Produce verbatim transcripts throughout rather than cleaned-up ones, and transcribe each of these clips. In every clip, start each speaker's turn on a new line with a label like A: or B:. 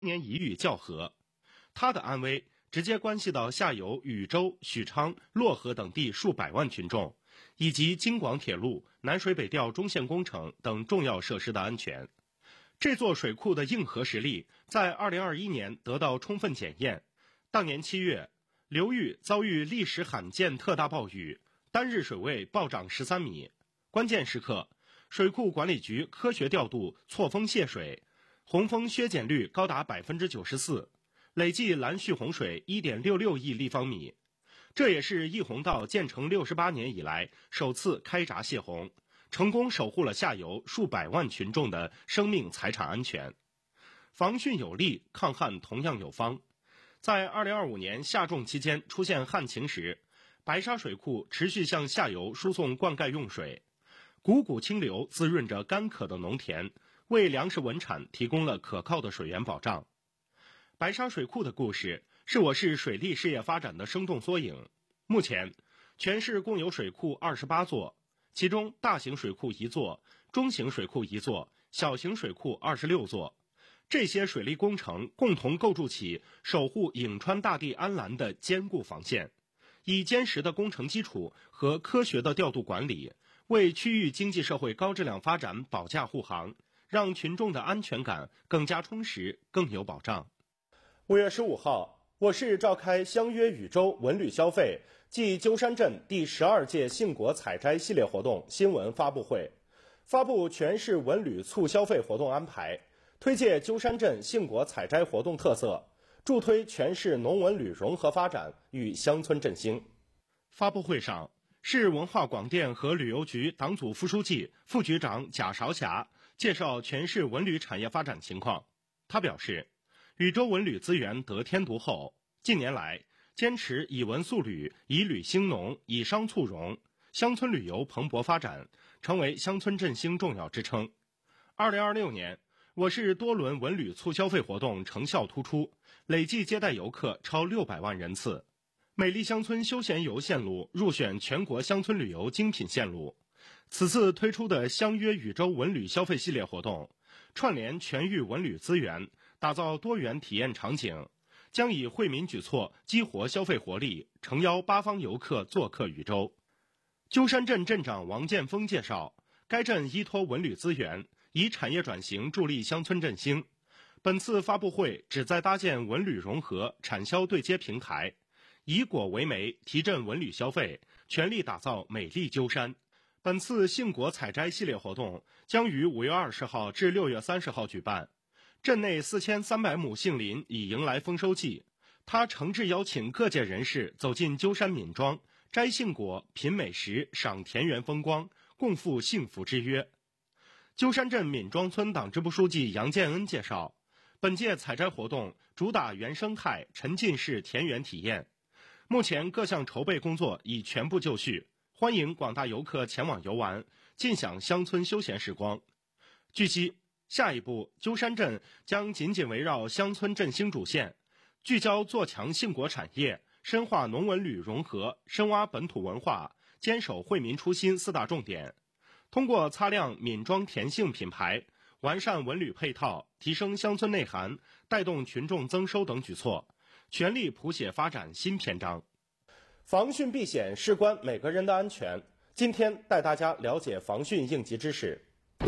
A: 年一遇较和，它的安危直接关系到下游禹州、许昌、漯河等地数百万群众，以及京广铁路、南水北调中线工程等重要设施的安全。这座水库的硬核实力在二零二一年得到充分检验。当年七月，流域遭遇历史罕见特大暴雨，单日水位暴涨十三米。关键时刻，水库管理局科学调度错峰泄水，洪峰削减率高达 百分之九十四， 累计拦蓄洪水 一点六六亿立方米。这也是义洪道建成六十八年以来首次开闸泄洪，成功守护了下游数百万群众的生命财产安全。防汛有力，抗旱同样有方。在二零二五年夏种期间出现旱情时，白沙水库持续向下游输送灌溉用水，汩汩清流滋润着干渴的农田，为粮食稳产提供了可靠的水源保障。白沙水库的故事是我市水利事业发展的生动缩影。目前，全市共有水库二十八座，其中大型水库一座，中型水库一座，小型水库二十六座。这些水利工程共同构筑起守护颍川大地安澜的坚固防线，以坚实的工程基础和科学的调度管理，为区域经济社会高质量发展保驾护航，让群众的安全感更加充实，更有保障。五月十五号，我市召开相约禹州文旅消费暨鸠山镇第十二届杏果采摘系列活动新闻发布会，发布全市文旅促消费活动安排，推介鸠山镇杏果采摘活动特色，助推全市农文旅融合发展与乡村振兴。发布会上，市文化广电和旅游局党组副书记、副局长贾韶霞介绍全市文旅产业发展情况。他表示，禹州文旅资源得天独厚，近年来坚持以文塑旅、以旅兴农、以商促融，乡村旅游蓬勃发展，成为乡村振兴重要支撑。二零二六年，我市多轮文旅促消费活动成效突出，累计接待游客超六百万人次。美丽乡村休闲游线路入选全国乡村旅游精品线路。此次推出的相约禹州文旅消费系列活动，串联全域文旅资源，打造多元体验场景，将以惠民举措激活消费活力，诚邀八方游客做客禹州。鸠山镇镇长王建峰介绍，该镇依托文旅资源，以产业转型助力乡村振兴。本次发布会旨在搭建文旅融合、产销对接平台，以果为媒，提振文旅消费，全力打造美丽鸠山。本次杏果采摘系列活动将于五月二十号至六月三十号举办。镇内四千三百亩杏林已迎来丰收季，他诚挚邀请各界人士走进鸠山闽庄，摘杏果、品美食、赏田园风光，共赴幸福之约。鸠山镇闽庄村党支部书记杨建恩介绍，本届采摘活动主打原生态沉浸式田园体验，目前各项筹备工作已全部就绪，欢迎广大游客前往游玩，尽享乡村休闲时光。据悉，下一步鸠山镇将紧紧围绕乡村振兴主线，聚焦做强杏果产业，深化农文旅融合，深挖本土文化，坚守惠民初心四大重点，通过擦亮闽庄甜杏品牌，完善文旅配套，提升乡村内涵，带动群众增收等举措，全力谱写发展新篇章。防汛避险事关每个人的安全，今天带大家了解防汛应急知识。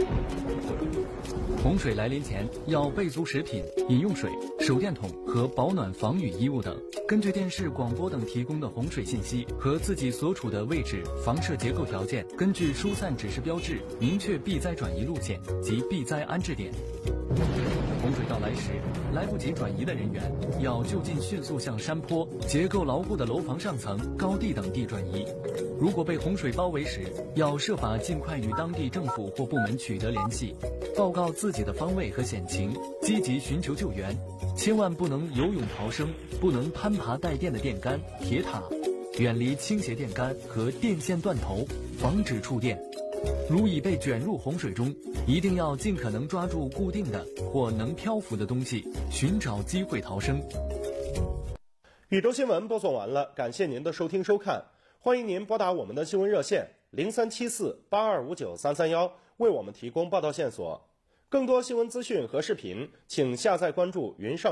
B: 洪水来临前要备足食品、饮用水、手电筒和保暖防雨衣物等。根据电视、广播等提供的洪水信息和自己所处的位置、房舍结构条件，根据疏散指示标志明确避灾转移路线及避灾安置点。洪水到来时，来不及转移的人员要就近迅速向山坡、结构牢固的楼房上层、高地等地转移。如果被洪水包围时，要设法尽快与当地政府或部门取得联系，报告自己的方位和险情，积极寻求救援。千万不能游泳逃生，不能攀爬带电的电杆、铁塔，远离倾斜电杆和电线断头，防止触电。如已被卷入洪水中，一定要尽可能抓住固定的或能漂浮的东西，寻找机会逃生。
A: 禹州新闻播送完了，感谢您的收听收看，欢迎您拨打我们的新闻热线零三七四八二五九三三幺，为我们提供报道线索。 更多新闻资讯和视频，请下载关注云上。